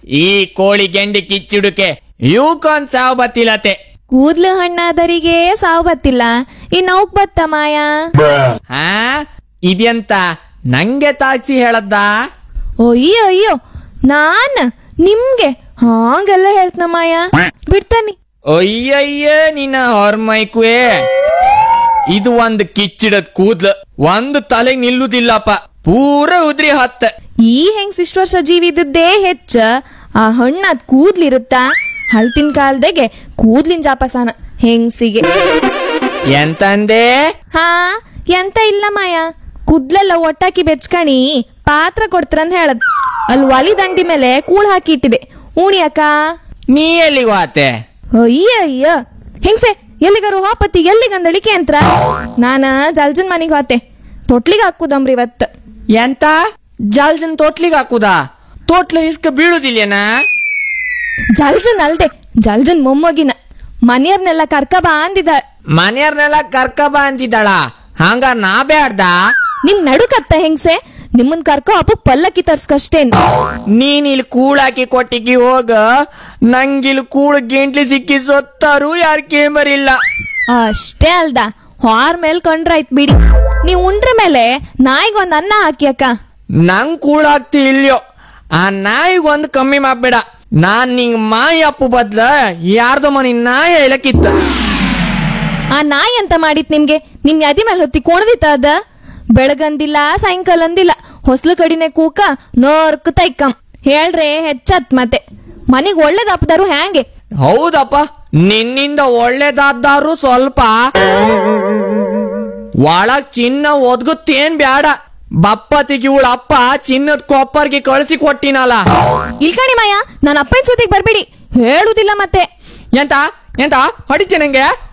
ಈ ಕೋಳಿ ಗೆಂಡಿ ಕಿಚ್ಚುಡುಕೆ ಇವಕ್ಕೊಂದ್ ಸಾವು ಬತ್ತಿಲತೆ. ಕೂದ್ಲು ಹಣ್ಣಾದರಿಗೆ ಸಾವು ಬತ್ತಿಲ್ಲ, ಇನ್ನೌಕ್ ಬತ್ತ ಮಾಯ. ಹಾ ಇದೆಂತ ನಂಗೆ ತಾಚಿ ಹೇಳದ್ದ? ಅಯ್ಯೋ ಅಯ್ಯೋ, ನಾನ್ ನಿಮ್ಗೆ ಹಾಗೆಲ್ಲ ಹೇಳ್ತನ ಮಾಯ, ಬಿಡ್ತಾನಿ. ಅಯ್ಯಯ್ಯ ನಿನ್ನ ಹೊರ್ಮೈಕುವೆ, ಇದು ಒಂದ್ ಕಿಚ್ಚಿಡದ್ ಕೂದ್ಲು, ಒಂದು ತಲೆಗ್ ನಿಲ್ಲುದಿಲ್ಲಪ್ಪ, ಪೂರ ಉದ್ರಿ ಹತ್ತ. ಈ ಹೆಂಗ್ ಇಷ್ಟು ವರ್ಷ ಜೀವಿ ಇದ್ದದ್ದೇ ಹೆಚ್ಚ, ಆ ಹಣ್ಣಾದ್ ಕೂದ್ಲಿರುತ್ತಾ? ಹಳ್ತಿನ ಕಾಲದಾಗೆ ಕೂದ್ಲಿನ ಜಾಪಸಾನ ಹೆಂಗ್ಸಿಗೆ. ಎಂತಂದೆ? ಹಾ ಎಂತ ಇಲ್ಲ ಮಾಯ, ಕೂದ್ಲೆಲ್ಲ ಒಟ್ಟಾಕಿ ಬೆಚ್ಕಣಿ ಪಾತ್ರ ಕೊಡ್ತೀರಂತ ಹೇಳದ್. ಅಲ್ಲಿ ಒಲಿ ದಂಡಿ ಮೇಲೆ ಕೂಳ್ ಹಾಕಿ ಇಟ್ಟಿದೆ, ಉಣಿಯಕ್ಕ. ನೀ ಎಲ್ಲಿಗೆ ವಾತೆ? ಅಯ್ಯ ಅಯ್ಯ ಹೆಂಗ್ಸೆ, ಎಲ್ಲಿಗಾರು ಹಾಪತಿ ಎಲ್ಲಿಗಂದಳಿಕೆ ಅಂತ್ರ. ನಾನ ಜಲ್ಜನ್ ಮನಿಗ್ ಹೋತೆ, ತೊಟ್ಲಿಗೆ ಹಾಕುದಮ್ರಿ ಇವತ್ತು. ಎಂತ ಜಲ್ಜನ್ ತೋಟ್ಲಿಗೆ ಹಾಕುದಾ? ತೋಟ್ಲ ಇಸ್ಕ ಬೀಳುದಿಲ್ಲೇನಾ? ಜಲ್ಜನ್ ಅಲ್ದೆ, ಜಲ್ಜನ್ ಮೊಮ್ಮಗಿನ ಮನೆಯವ್ರನ್ನೆಲ್ಲ ಕರ್ಕ ಬಾ ಅಂದಿದ. ಮನೆಯವ್ರನ್ನೆಲ್ಲ ಕರ್ಕಬ ಅಂತಿದ್ದಾಳ? ಹಂಗ ನಾ ಬ್ಯಾಡ್ದ? ನಿಮ್ ನಡುಕತ್ತ ಹೆಂಗ್ಸೆ, ನಿಮ್ಮನ್ ಕರ್ಕೊ ಹಬ್ಬಕ್ ಪಲ್ಲಕ್ಕಿ ತರ್ಸ್ಕಷ್ಟೇನ್. ನೀನ್ ಇಲ್ಲಿ ಕೂಳಾಕಿ ಕೊಟ್ಟಿಗಿ ಹೋಗ, ನಂಗಿಲ್ ಕೂಳು ಗೆಂಟ್ಲಿ ಸಿಕ್ಕಿ ಸೊತ್ತಾರು ಯಾರ್ ಕೇಂಬರಿಲ್ಲ. ಅಷ್ಟೇ ಅಲ್ದ, ಹಾರ್ ಮೇಲ್ ಕೊಂಡ್ರಾಯ್ತ್ ಬಿಡಿ. ನೀವ್ ಉಂಡ್ರ ಮೇಲೆ ನಾಯಿಗೊಂದ್ ಅನ್ನ ಹಾಕಿ ಅಕ್ಕ. ನಂಗ್ ಕೂಳಾಗ್ತಿ ಇಲ್ಯೋ, ಆ ನಾಯಿಗ್ ಒಂದ್ ಕಮ್ಮಿ ಮಾಡ್ಬೇಡ. ನಾನ್ ನಿಂಗ್ ಮಾಯಿ ಅಪ್ಪು ಬದ್ಲ ಯಾರ್ದೋ ಮನಿ ನಾಯಿ ಹೇಳಕ್ಕಿತ್ತ. ಆ ನಾಯಿ ಅಂತ ಮಾಡಿತ್ ನಿಮ್ಗೆ? ನಿಮ್ ಯಾದಿ ಮೇಲೆ ಹೊತ್ತಿ ಕೋಣದಿತ್ತ ಅದ? ಬೆಳಗಂದಿಲ್ಲ ಸಾಯಂಕಾಲ ಅಂದಿಲ್ಲ, ಹೊಸ್ಲು ಕಡಿನೆ ಕೂಕ ನೋರ್ಕ್ ತೈಕಂ ಹೇಳ್ರೆ ಹೆಚ್ಚತ್. ಮತ್ತೆ ಮನಿಗ್ ಒಳ್ಳೇದಪ್ಪದಾರು ಹ್ಯಾಂಗೆ? ಹೌದಪ್ಪ, ನಿನ್ನಿಂದ ಒಳ್ಳೇದಾದ್ರು ಸ್ವಲ್ಪ. ಒಳಗ್ ಚಿನ್ನ ಒದ್ಗುತ್ತೇನ್ ಬ್ಯಾಡ, ಬಪ್ಪತಿಗೆ ಇವಳ ಅಪ್ಪ ಚಿನ್ನದ ಕೊಪ್ಪರ್ಗೆ ಕಳಿಸಿ ಕೊಟ್ಟಿನಲ್ಲ. ಇಲ್ಕಣಿ ಮಾಯ, ನನ್ನ ಅಪ್ಪನ ಸುದ್ದಿಗೆ ಬರ್ಬೇಡಿ, ಹೇಳುದಿಲ್ಲ ಮತ್ತೆ. ಎಂತ ಎಂತ ಹೊಡಿತೀನಿ ನಂಗೆ